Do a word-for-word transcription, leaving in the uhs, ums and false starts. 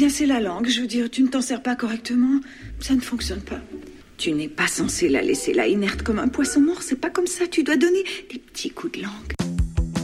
bien, c'est la langue. Je veux dire, tu ne t'en sers pas correctement, ça ne fonctionne pas. Tu n'es pas censé la laisser là inerte comme un poisson mort. C'est pas comme ça. Tu dois donner des petits coups de langue.